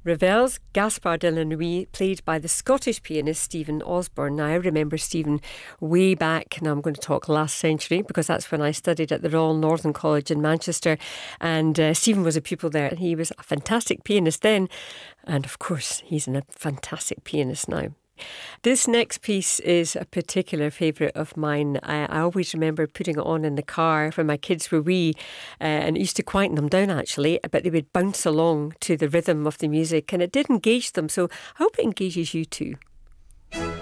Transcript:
Ravel's Gaspard de la Nuit, played by the Scottish pianist Stephen Osborne. Now, I remember Stephen way back, now I'm going to talk last century, because that's when I studied at the Royal Northern College in Manchester, and Stephen was a pupil there, and he was a fantastic pianist then, and of course, he's a fantastic pianist now. This next piece is a particular favourite of mine. I always remember putting it on in the car when my kids were wee, and it used to quieten them down actually, but they would bounce along to the rhythm of the music, and it did engage them, so I hope it engages you too.